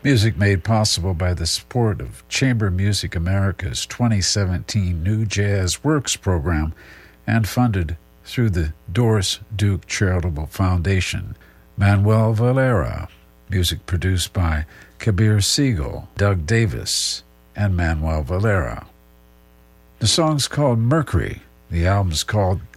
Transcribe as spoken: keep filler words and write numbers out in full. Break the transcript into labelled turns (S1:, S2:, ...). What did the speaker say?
S1: Music made possible by the support of Chamber Music America's twenty seventeen New Jazz Works program and funded through the Doris Duke Charitable Foundation. Manuel Valera. Music produced by Kabir Siegel, Doug Davis, and Manuel Valera. The song's called Mercury. The album's called